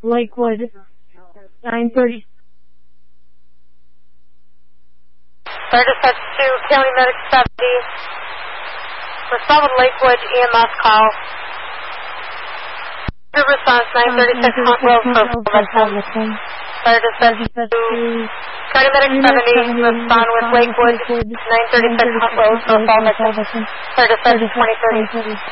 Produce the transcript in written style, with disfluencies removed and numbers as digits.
Lakewood, 930. Fire dispatch to County Medic 70. Respond with Lakewood EMS call. Your response 936 Hunt Road for victim. Fire dispatch to County Medic 70. Respond with Lakewood 936 Hunt Road for fall victim. Fire dispatch 2030.